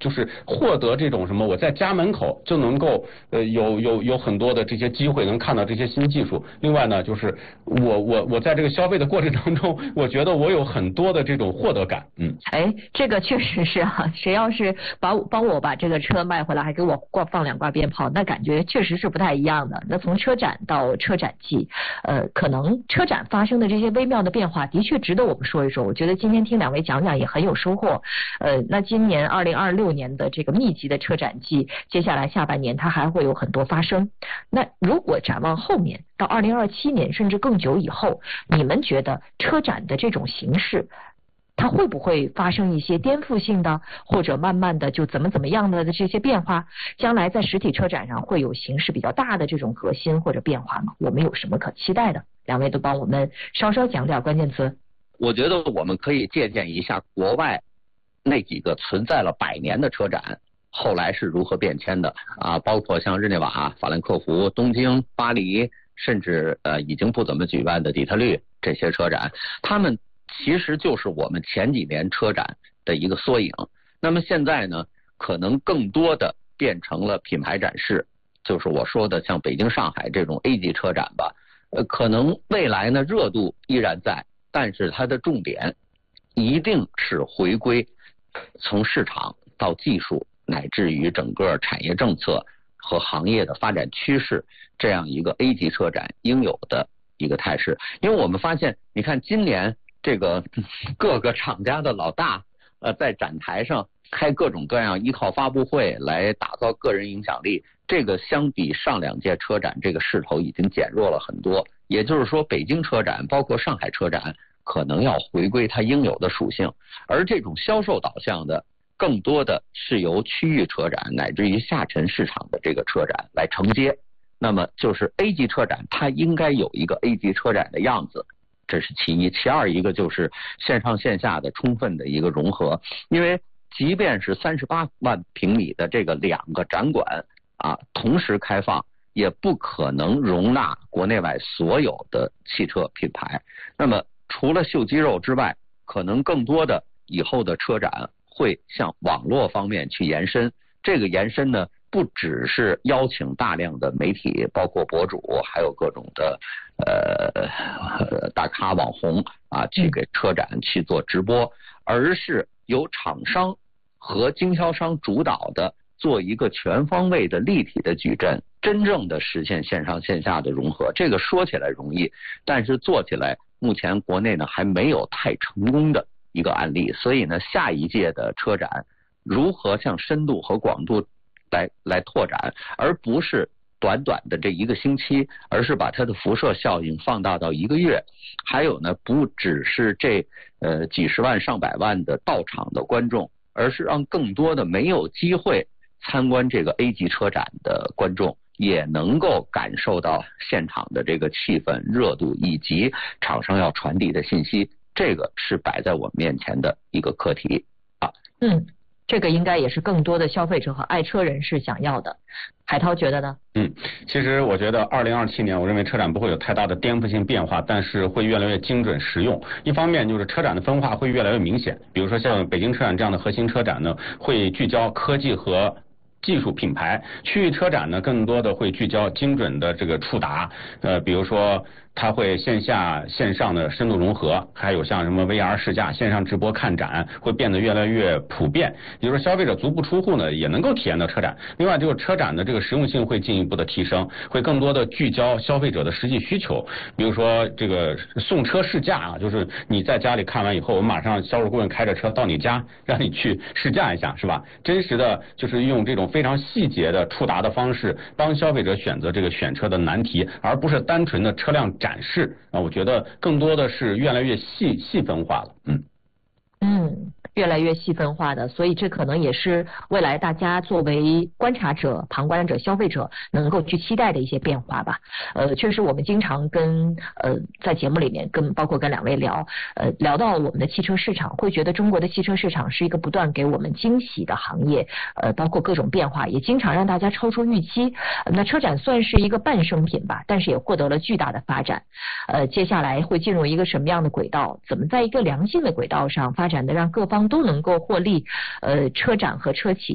就是获得这种什么，我在家门口就能够有很多的这些机会能看到这些新技术。另外呢，就是我在这个消费的过程当中，我觉得我有很多的这种获得感。 这个确实是啊，谁要是帮我把这个车卖回来，还给我放2挂鞭炮，那感觉确实是不太一样的。那从车展到车展季，可能车展发生的这些微妙的变化，的确值得我们说一说。我觉得今天听2位讲讲也很有收获。那今年2026年的这个密集的车展季，接下来下半年它还会有很多发生。那如果展望后面到2027年甚至更久以后，你们觉得车展的这种形式，它会不会发生一些颠覆性的，或者慢慢的就怎么样的这些变化？将来在实体车展上会有形势比较大的这种革新或者变化吗？我们有什么可期待的？2位都帮我们稍稍讲点关键词。 我觉得我们可以借鉴一下国外那几个存在了100年的车展，后来是如何变迁的啊，包括像日内瓦、法兰克福、东京、巴黎，甚至已经不怎么举办的底特律这些车展，他们其实就是我们前几年车展的一个缩影。那么现在呢，可能更多的变成了品牌展示，就是我说的像北京、上海这种 A 级车展吧。可能未来呢热度依然在，但是它的重点一定是回归从市场到技术，乃至于整个产业政策和行业的发展趋势，这样一个 A 级车展应有的一个态势。因为我们发现，你看今年这个各个厂家的老大在展台上开各种各样依靠发布会来打造个人影响力，这个相比上2届车展这个势头已经减弱了很多。也就是说，北京车展包括上海车展可能要回归它应有的属性，而这种销售导向的更多的是由区域车展乃至于下沉市场的这个车展来承接。那么就是 A 级车展它应该有一个 A 级车展的样子，这是其一。其二一个就是线上线下的充分的一个融合，因为即便是38万平米的这个2个展馆啊同时开放，也不可能容纳国内外所有的汽车品牌。那么除了秀肌肉之外，可能更多的以后的车展会向网络方面去延伸。这个延伸呢，不只是邀请大量的媒体，包括博主，还有各种的大咖网红啊，去给车展去做直播，而是由厂商和经销商主导的做一个全方位的立体的矩阵，真正的实现线上线下的融合。这个说起来容易，但是做起来目前国内呢还没有太成功的一个案例。所以呢，下一届的车展如何向深度和广度来拓展，而不是短短的这1个星期，而是把它的辐射效应放大到1个月。还有呢，不只是这几十万上百万的到场的观众，而是让更多的没有机会参观这个 A 级车展的观众也能够感受到现场的这个气氛、热度以及厂商要传递的信息。这个是摆在我们面前的一个课题啊。 这个应该也是更多的消费者和爱车人士想要的。海涛觉得呢？ 其实我觉得2027年，我认为车展不会有太大的颠覆性变化，但是会越来越精准实用。一方面就是车展的分化会越来越明显，比如说像北京车展这样的核心车展呢，会聚焦科技和技术品牌；区域车展呢，更多的会聚焦精准的这个触达，比如说它会线下线上的深度融合，还有像什么 VR 试驾、线上直播看展会变得越来越普遍，也就是消费者足不出户呢也能够体验到车展。另外，这个车展的这个实用性会进一步的提升，会更多的聚焦消费者的实际需求，比如说这个送车试驾啊，就是你在家里看完以后，我们马上销售顾问开着车到你家，让你去试驾一下，是吧？真实的就是用这种非常细节的触达的方式，帮消费者选择这个选车的难题，而不是单纯的车辆展示啊。我觉得更多的是越来越细分化了。 越来越细分化的，所以这可能也是未来大家作为观察者、旁观者、消费者能够去期待的一些变化吧。确实我们经常在节目里面包括跟2位聊到我们的汽车市场，会觉得中国的汽车市场是一个不断给我们惊喜的行业，包括各种变化也经常让大家超出预期。那车展算是一个半生品吧，但是也获得了巨大的发展。接下来会进入一个什么样的轨道？怎么在一个良性的轨道上发展的让各方都能够获利？车展和车企